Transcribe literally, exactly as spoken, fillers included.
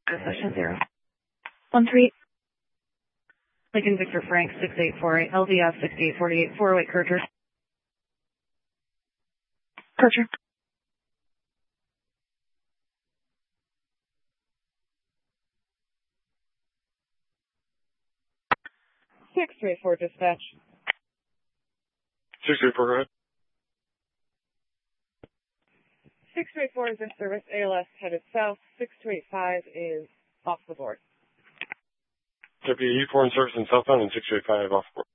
Session zero. One three. Lincoln Victor Frank six eight four eight L D F six eight four eight four oh eight Kircher. Kircher. six three four dispatch. six three four, go ahead. six three four is in service. A L S headed south. six two eight five is off the board. Deputy E four in service in southbound and six two eight five off board.